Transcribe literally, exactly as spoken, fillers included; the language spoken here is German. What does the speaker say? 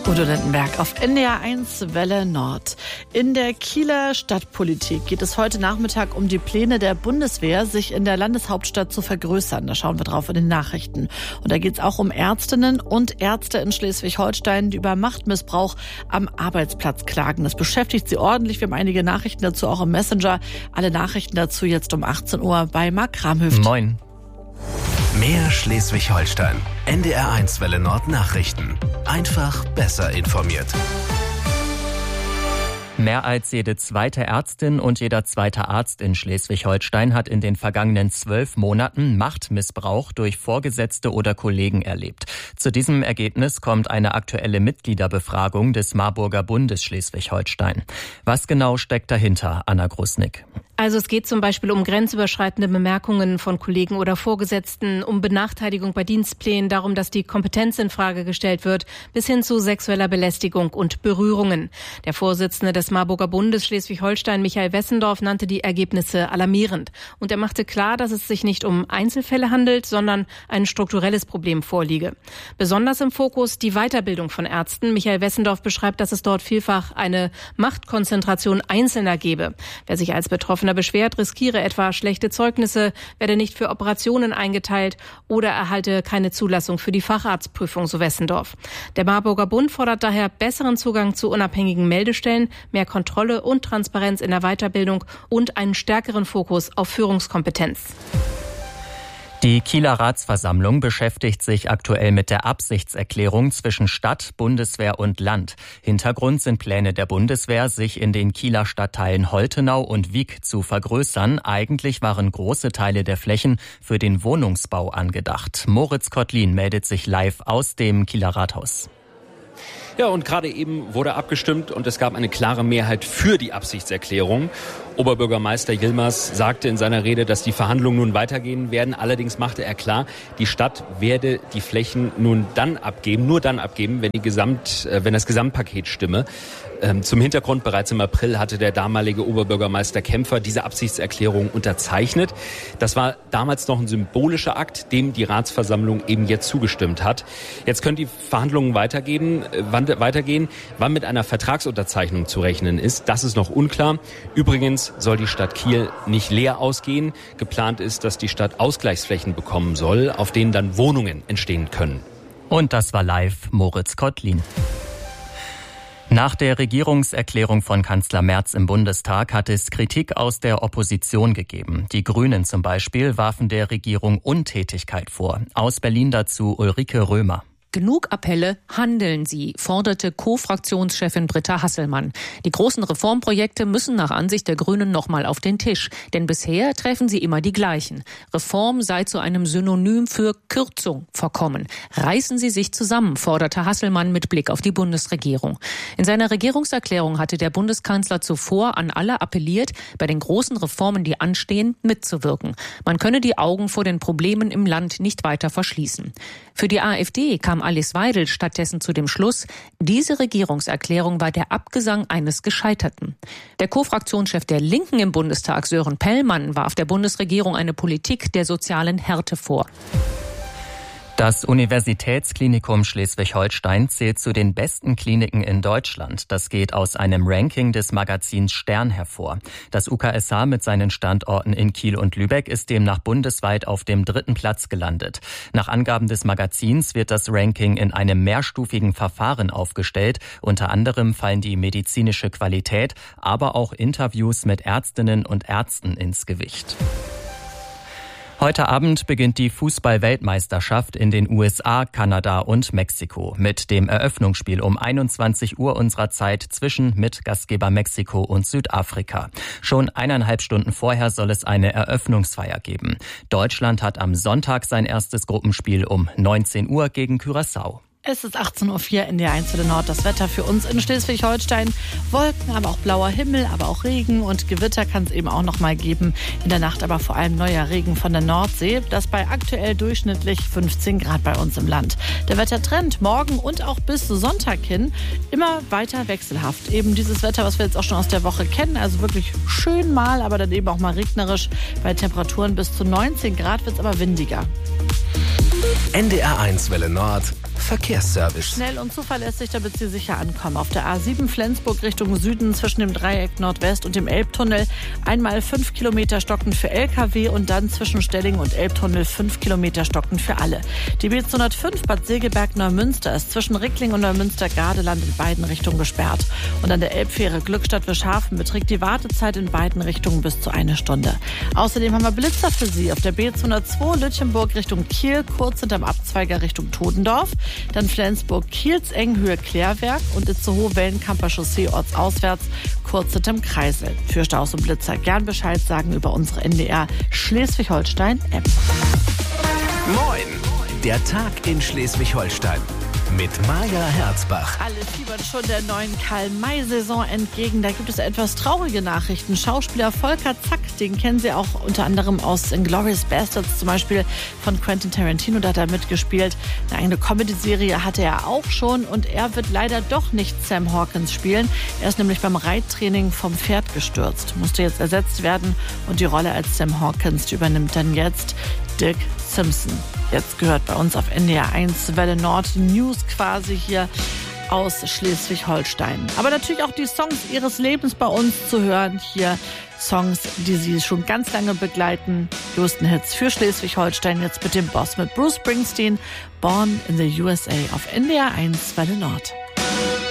Udo Lindenberg auf N D R eins Welle Nord. In der Kieler Stadtpolitik geht es heute Nachmittag um die Pläne der Bundeswehr, sich in der Landeshauptstadt zu vergrößern. Da schauen wir drauf in den Nachrichten. Und da geht es auch um Ärztinnen und Ärzte in Schleswig-Holstein, die über Machtmissbrauch am Arbeitsplatz klagen. Das beschäftigt sie ordentlich. Wir haben einige Nachrichten dazu auch im Messenger. Alle Nachrichten dazu jetzt um achtzehn Uhr bei Marc Kramhöft. Moin. Mehr Schleswig-Holstein. N D R eins Welle Nord Nachrichten. Einfach besser informiert. Mehr als jede zweite Ärztin und jeder zweite Arzt in Schleswig-Holstein hat in den vergangenen zwölf Monaten Machtmissbrauch durch Vorgesetzte oder Kollegen erlebt. Zu diesem Ergebnis kommt eine aktuelle Mitgliederbefragung des Marburger Bundes Schleswig-Holstein. Was genau steckt dahinter, Anna Grusnick? Also es geht zum Beispiel um grenzüberschreitende Bemerkungen von Kollegen oder Vorgesetzten, um Benachteiligung bei Dienstplänen, darum, dass die Kompetenz in Frage gestellt wird, bis hin zu sexueller Belästigung und Berührungen. Der Vorsitzende des Marburger Bundes Schleswig-Holstein, Michael Wessendorf, nannte die Ergebnisse alarmierend. Und er machte klar, dass es sich nicht um Einzelfälle handelt, sondern ein strukturelles Problem vorliege. Besonders im Fokus die Weiterbildung von Ärzten. Michael Wessendorf beschreibt, dass es dort vielfach eine Machtkonzentration Einzelner gebe. Wer sich als Betroffener beschwert, riskiere etwa schlechte Zeugnisse, werde nicht für Operationen eingeteilt oder erhalte keine Zulassung für die Facharztprüfung, so Wessendorf. Der Marburger Bund fordert daher besseren Zugang zu unabhängigen Meldestellen, mehr Kontrolle und Transparenz in der Weiterbildung und einen stärkeren Fokus auf Führungskompetenz. Die Kieler Ratsversammlung beschäftigt sich aktuell mit der Absichtserklärung zwischen Stadt, Bundeswehr und Land. Hintergrund sind Pläne der Bundeswehr, sich in den Kieler Stadtteilen Holtenau und Wiek zu vergrößern. Eigentlich waren große Teile der Flächen für den Wohnungsbau angedacht. Moritz Kottlin meldet sich live aus dem Kieler Rathaus. Ja, und gerade eben wurde abgestimmt und es gab eine klare Mehrheit für die Absichtserklärung. Oberbürgermeister Yilmaz sagte in seiner Rede, dass die Verhandlungen nun weitergehen werden. Allerdings machte er klar, die Stadt werde die Flächen nun dann abgeben, nur dann abgeben, wenn die Gesamt, äh, wenn das Gesamtpaket stimme. Ähm, zum Hintergrund, bereits im April hatte der damalige Oberbürgermeister Kämpfer diese Absichtserklärung unterzeichnet. Das war damals noch ein symbolischer Akt, dem die Ratsversammlung eben jetzt zugestimmt hat. Jetzt können die Verhandlungen weitergehen, äh, wann, weitergehen. Wann mit einer Vertragsunterzeichnung zu rechnen ist, das ist noch unklar. Übrigens soll die Stadt Kiel nicht leer ausgehen. Geplant ist, dass die Stadt Ausgleichsflächen bekommen soll, auf denen dann Wohnungen entstehen können. Und das war live Moritz Kottlin. Nach der Regierungserklärung von Kanzler Merz im Bundestag hat es Kritik aus der Opposition gegeben. Die Grünen zum Beispiel warfen der Regierung Untätigkeit vor. Aus Berlin dazu Ulrike Römer. Genug Appelle, handeln Sie, forderte Co-Fraktionschefin Britta Hasselmann. Die großen Reformprojekte müssen nach Ansicht der Grünen nochmal auf den Tisch. Denn bisher treffen sie immer die gleichen. Reform sei zu einem Synonym für Kürzung verkommen. Reißen Sie sich zusammen, forderte Hasselmann mit Blick auf die Bundesregierung. In seiner Regierungserklärung hatte der Bundeskanzler zuvor an alle appelliert, bei den großen Reformen, die anstehen, mitzuwirken. Man könne die Augen vor den Problemen im Land nicht weiter verschließen. Für die AfD kam Alice Weidel stattdessen zu dem Schluss, diese Regierungserklärung war der Abgesang eines Gescheiterten. Der Co-Fraktionschef der Linken im Bundestag, Sören Pellmann, warf der Bundesregierung eine Politik der sozialen Härte vor. Das Universitätsklinikum Schleswig-Holstein zählt zu den besten Kliniken in Deutschland. Das geht aus einem Ranking des Magazins Stern hervor. Das U K S H mit seinen Standorten in Kiel und Lübeck ist demnach bundesweit auf dem dritten Platz gelandet. Nach Angaben des Magazins wird das Ranking in einem mehrstufigen Verfahren aufgestellt. Unter anderem fallen die medizinische Qualität, aber auch Interviews mit Ärztinnen und Ärzten ins Gewicht. Heute Abend beginnt die Fußball-Weltmeisterschaft in den U S A, Kanada und Mexiko mit dem Eröffnungsspiel um einundzwanzig Uhr unserer Zeit zwischen mit Gastgeber Mexiko und Südafrika. Schon eineinhalb Stunden vorher soll es eine Eröffnungsfeier geben. Deutschland hat am Sonntag sein erstes Gruppenspiel um neunzehn Uhr gegen Curaçao. Es ist achtzehn Uhr vier in der eins Welle Nord. Das Wetter für uns in Schleswig-Holstein. Wolken, aber auch blauer Himmel, aber auch Regen und Gewitter kann es eben auch noch mal geben. In der Nacht aber vor allem neuer Regen von der Nordsee. Das bei aktuell durchschnittlich fünfzehn Grad bei uns im Land. Der Wettertrend morgen und auch bis Sonntag hin immer weiter wechselhaft. Eben dieses Wetter, was wir jetzt auch schon aus der Woche kennen. Also wirklich schön mal, aber dann eben auch mal regnerisch. Bei Temperaturen bis zu neunzehn Grad wird es aber windiger. N D R eins Welle Nord. Verkehrsservice. Schnell und zuverlässig, damit Sie sicher ankommen. Auf der A sieben Flensburg Richtung Süden zwischen dem Dreieck Nordwest und dem Elbtunnel einmal fünf Kilometer stockend für L K W und dann zwischen Stelling und Elbtunnel fünf Kilometer stockend für alle. Die B zweihundertfünf Bad Segeberg-Neumünster ist zwischen Rickling und Neumünster-Gardeland in beiden Richtungen gesperrt. Und an der Elbfähre Glückstadt-Wischhafen beträgt die Wartezeit in beiden Richtungen bis zu eine Stunde. Außerdem haben wir Blitzer für Sie auf der B zweihundertzwei Lütchenburg Richtung Kiel, kurz hinterm Abzweiger Richtung Todendorf. Dann Flensburg-Kielzeng, Höhe Klärwerk und Itzehoe-Wellenkamper Chaussee ortsauswärts, kurz hinterm Kreisel. Für Staus und Blitzer gern Bescheid sagen über unsere N D R Schleswig-Holstein-App. Moin, der Tag in Schleswig-Holstein. Mit Maja Herzbach. Alle fiebern schon der neuen Karl-May-Saison entgegen. Da gibt es etwas traurige Nachrichten. Schauspieler Volker Zack, den kennen Sie auch unter anderem aus Inglourious Basterds, zum Beispiel von Quentin Tarantino, da hat er mitgespielt. Eine eigene Comedy-Serie hatte er auch schon und er wird leider doch nicht Sam Hawkins spielen. Er ist nämlich beim Reittraining vom Pferd gestürzt, musste jetzt ersetzt werden und die Rolle als Sam Hawkins übernimmt dann jetzt Dick Simpson. Jetzt gehört bei uns auf N D R eins Welle Nord die News quasi hier aus Schleswig-Holstein. Aber natürlich auch die Songs ihres Lebens bei uns zu hören. Hier Songs, die sie schon ganz lange begleiten. Größten Hits für Schleswig-Holstein jetzt mit dem Boss, mit Bruce Springsteen. Born in the U S A auf N D R eins Welle Nord.